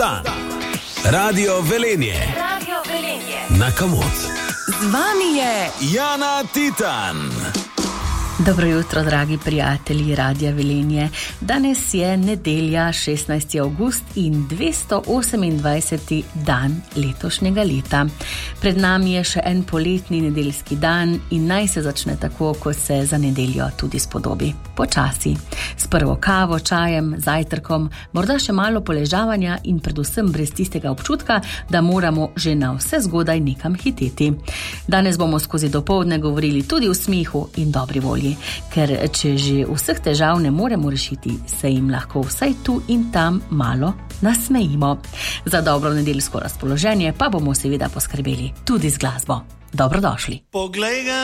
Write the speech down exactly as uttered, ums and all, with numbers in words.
Dan. Radio Velenje. Radio Velenje. Na Komod. Z vami je Jana Titan. Dobro jutro, dragi prijatelji Radia Velenje. Danes je nedelja, šestnajsti avgust in dvesto osemindvajseti dan letošnjega leta. Pred nami je še en poletni nedeljski dan in naj se začne tako, kot se za nedeljo tudi spodobi. Počasi. S prvo kavo, čajem, zajtrkom, morda še malo poležavanja in predvsem brez tistega občutka, da moramo že na vse zgodaj nekam hiteti. Danes bomo skozi dopoldne govorili tudi o smehu in dobri volji. Ker če že vseh težav ne moremo rešiti, se jim lahko vsaj tu in tam malo nasmejimo. Za dobro nedeljsko razpoloženje pa bomo seveda poskrbeli tudi z glasbo. Dobrodošli. Poglej ga